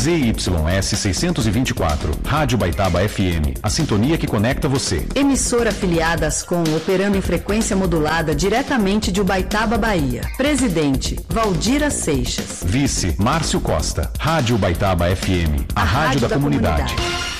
ZYS 624, Rádio Baitaba FM, a sintonia que conecta você. Emissora afiliada Ascom, operando em frequência modulada diretamente de Ubaitaba, Bahia. Presidente, Valdira Seixas. Vice, Márcio Costa. Rádio Baitaba FM, a rádio da comunidade.